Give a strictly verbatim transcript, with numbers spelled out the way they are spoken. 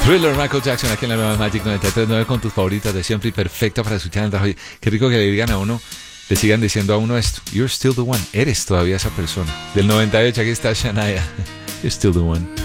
Thriller, Michael Jackson, aquí en la nueva Magic noventa y tres punto nueve con tus favoritas de siempre y perfecta para escuchar en el trabajo. Qué rico que le digan a uno, le sigan diciendo a uno esto. You're still the one. Eres todavía esa persona. Del noventa y ocho, aquí está Shania. You're still the one.